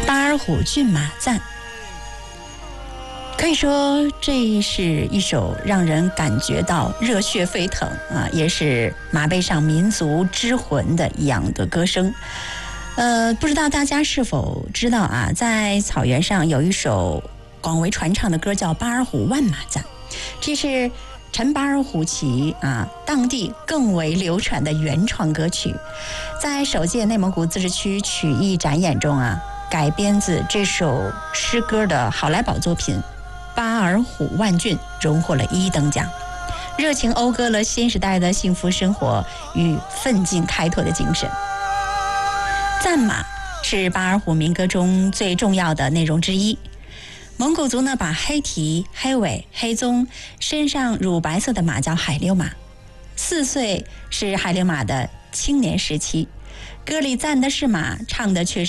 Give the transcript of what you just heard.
巴尔虎骏马赞。可以说这是一首让人感觉到热血沸腾啊，也是马背上民族之魂的一样的歌声。不知道大家是否知道啊，在草原上有一首广为传唱的歌叫《巴尔虎万马赞》，这是陈巴尔虎旗啊当地更为流传的原创歌曲，在首届内蒙古自治区曲艺展演中啊，改编自这首诗歌的好来宝作品《巴尔虎万骏》荣获了1等奖，热情讴歌了新时代的幸福生活与奋进开拓的精神。赞马是巴尔虎民歌中最重要的内容之一。蒙古族呢，把黑蹄、黑尾、黑鬃，身上乳白色的马叫海溜马。4岁是海溜马的青年时期，歌里赞的是马，唱的却是